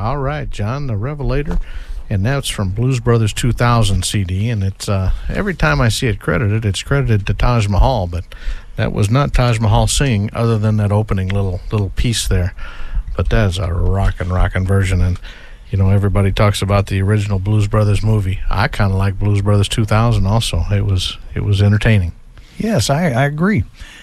All right, John the Revelator. And that's from Blues Brothers 2000 CD. And it's every time I see it credited, it's credited to Taj Mahal. But that was not Taj Mahal singing, other than that opening little piece there. But that's a rockin' version. And, you know, everybody talks about the original Blues Brothers movie. I kind of like Blues Brothers 2000 also. It was entertaining. Yes, I agree.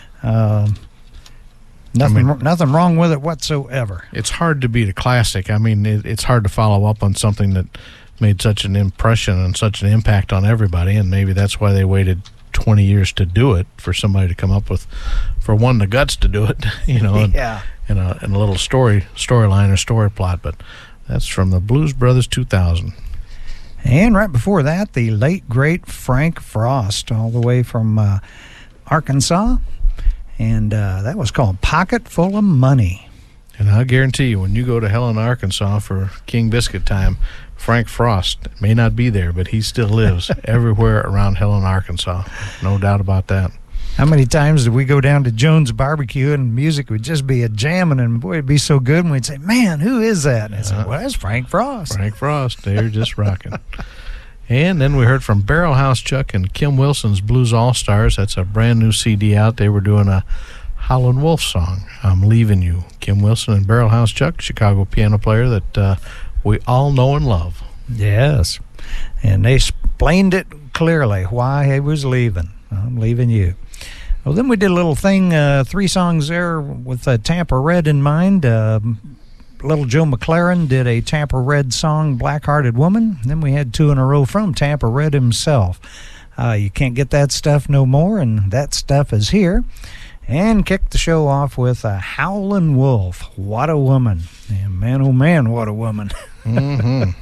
Nothing wrong with it whatsoever. It's hard to beat a classic. I mean, it's hard to follow up on something that made such an impression and such an impact on everybody, and maybe that's why they waited 20 years to do it, for somebody to come up with, for one, the guts to do it, you know, and a little storyline or story plot. But that's from the Blues Brothers 2000. And right before that, the late, great Frank Frost, all the way from Arkansas. And that was called Pocket Full of Money. And I guarantee you, when you go to Helena, Arkansas for King Biscuit time, Frank Frost may not be there, but he still lives everywhere around Helena, Arkansas. No doubt about that. How many times did we go down to Jones Barbecue and music would just be a jamming, and boy, it'd be so good, and we'd say, man, who is that? And I'd say, well, that's Frank Frost. Frank Frost. They're just rocking. And then we heard from Barrel House Chuck and Kim Wilson's Blues All-Stars. That's a brand new CD out. They were doing a Howlin' Wolf song, I'm Leaving You. Kim Wilson and Barrel House Chuck, Chicago piano player that we all know and love. Yes. And they explained it clearly why he was leaving. I'm leaving you. Well, then we did a little thing, 3 songs there with Tampa Red in mind. Little Joe McLaren did a Tampa Red song, Black-Hearted Woman. Then we had 2 in a row from Tampa Red himself. You can't get that stuff no more, and that stuff is here. And kicked the show off with a Howlin' Wolf, What a Woman. And man, oh man, what a woman. Mm-hmm.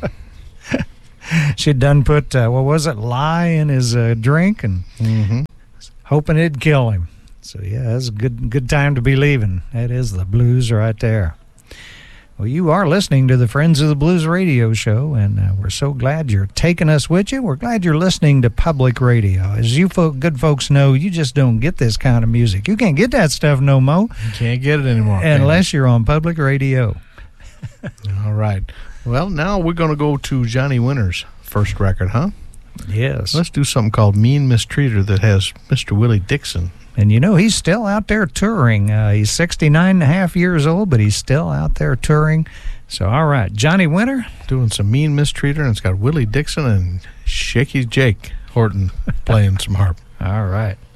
She'd done put, lye in his drink, and hoping it'd kill him. So, yeah, that's a good time to be leaving. That is the blues right there. Well, you are listening to the Friends of the Blues radio show, and we're so glad you're taking us with you. We're glad you're listening to public radio. As you good folks know, you just don't get this kind of music. You can't get that stuff no more. You can't get it anymore. Unless you're on public radio. All right. Well, now we're going to go to Johnny Winter's first record, huh? Yes. Let's do something called Mean Mistreater that has Mr. Willie Dixon. And, you know, he's still out there touring. He's 69 and a half years old, but he's still out there touring. So, all right, Johnny Winter. Doing some Mean Mistreater, and it's got Willie Dixon and Shaky Jake Horton playing some harp. All right.